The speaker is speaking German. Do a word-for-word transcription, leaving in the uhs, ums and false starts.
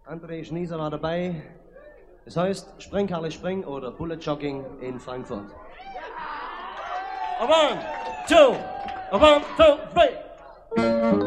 André Schnieser war dabei. Es heißt Spring, Karle, Spring oder Bullet Jogging in Frankfurt. A one, two, a one, two, three.